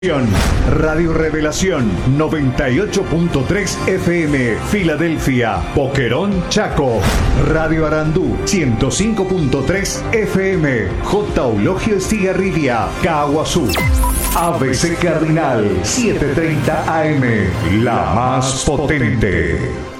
Radio Revelación 98.3 FM Filadelfia, Boquerón, Chaco. Radio Arandú 105.3 FM J. Eulogio Estigarribia, Caguazú. ABC Cardinal 7:30 AM, la más potente.